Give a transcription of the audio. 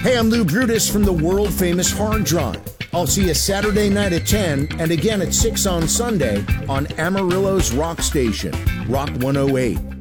Hey, I'm Lou Brutus from the world-famous Hard Drive. I'll see you Saturday night at 10 and again at 6 on Sunday on Amarillo's Rock Station, Rock 108.